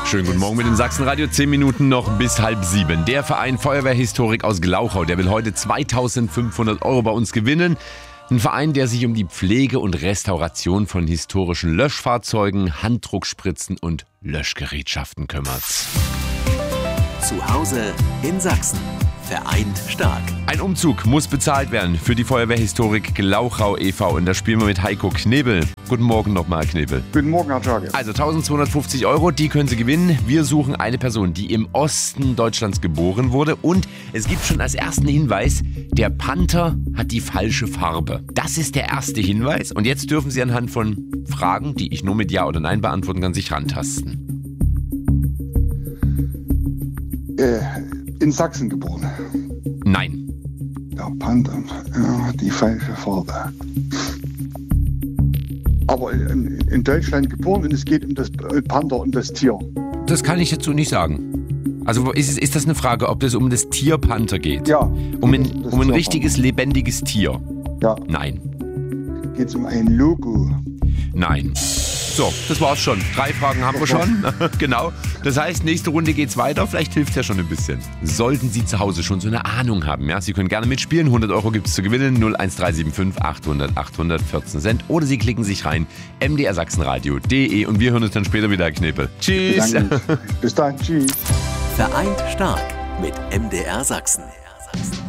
Schönen guten Morgen mit dem Sachsenradio. 10 Minuten noch bis 6:30. Der Verein Feuerwehrhistorik aus Glauchau, der will heute 2.500 € bei uns gewinnen. Ein Verein, der sich um die Pflege und Restauration von historischen Löschfahrzeugen, Handdruckspritzen und Löschgerätschaften kümmert. Zu Hause in Sachsen. Vereint stark. Ein Umzug muss bezahlt werden für die Feuerwehrhistorik Glauchau e.V. Und da spielen wir mit Heiko Knebel. Guten Morgen nochmal, Knebel. Guten Morgen, Herr Schage. Also 1.250 €, die können Sie gewinnen. Wir suchen eine Person, die im Osten Deutschlands geboren wurde. Und es gibt schon als ersten Hinweis, der Panther hat die falsche Farbe. Das ist der erste Hinweis. Und jetzt dürfen Sie anhand von Fragen, die ich nur mit Ja oder Nein beantworten kann, sich rantasten. In Sachsen geboren. Nein. Der Panther, ja, die falsche Farbe. Aber in Deutschland geboren und es geht um das Panther und das Tier. Das kann ich dazu nicht sagen. Also ist das eine Frage, ob es um das Tier Panther geht? Ja. Um ein richtiges, lebendiges Tier? Ja. Nein. Geht es um ein Logo? Nein. So, das war's schon. 3 Fragen haben wir schon. Genau. Das heißt, nächste Runde geht's weiter. Vielleicht hilft ja schon ein bisschen. Sollten Sie zu Hause schon so eine Ahnung haben, ja, Sie können gerne mitspielen. 100 € gibt's zu gewinnen. 01375 800 814 Cent. Oder Sie klicken sich rein. mdrsachsenradio.de und wir hören uns dann später wieder, Herr Knebel. Tschüss. Bis dann. Tschüss. Vereint stark mit MDR Sachsen.